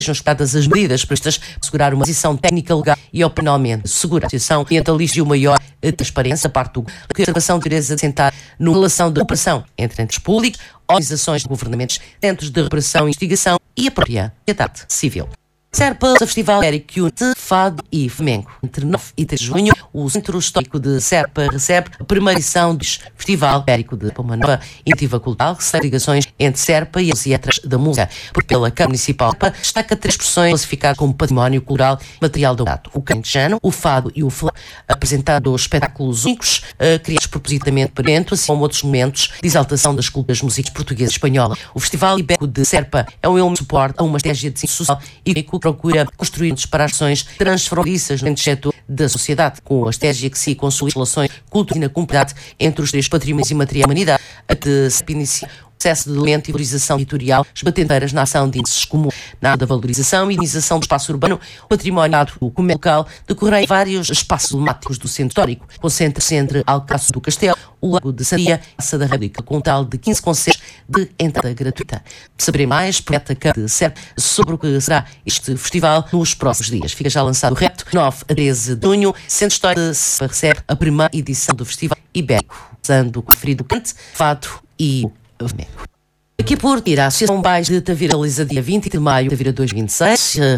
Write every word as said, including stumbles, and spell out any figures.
sejam esperadas as medidas prestas para assegurar uma posição técnica legal e opinalmente segura. A Associação ambientalista e o maior transparência da parte do a conservação de natureza assentar numa relação de cooperação entre entes públicos, organizações de governamentos, centros de reparação e investigação e a própria sociedade civil. Serpa, Festival Ibérico que une Fado e Flamengo. Entre nove e três de junho, o Centro Histórico de Serpa recebe a primeira edição do Festival Ibérico de uma nova iniciativa cultural que recebe ligações entre Serpa e as letras da música. Porque pela Câmara Municipal destaca três expressões classificadas como património cultural e material do Estado: o canto, o fado e o flamengo, apresentando espetáculos únicos, uh, criados propositamente para dentro, assim como outros momentos de exaltação das culturas musicais portuguesa e espanhola. O Festival Ibérico de Serpa é um elemento de suporte a uma estratégia de ciência social e económico procura construir separações transfronteiriças no setor da sociedade, com a estratégia que se consolida relações culturais e na comunidade entre os três patrimónios e material da humanidade, a que se inicia o processo de lenta e valorização editorial, esbatendo na ação de índices comuns. Na da valorização e dinamização do espaço urbano, o património do comércio local decorrem vários espaços emblemáticos do centro histórico, concentra-se entre Alcácer do Castelo, o Lago de Sandia e a Praça da República, com um total de quinze concertos de entrada gratuita. Saberem mais, promete a Câmara de Serpa sobre o que será este festival nos próximos dias. Fica já lançado o repto, nove a treze de junho, Centro Histórico de Serpa recebe a primeira edição do Festival Ibérico, usando o conferido cante, fado e o flamengo. Aqui por ir à Associação Baixo de Tavira realiza dia vinte de maio de Tavira dois mil e vinte e seis,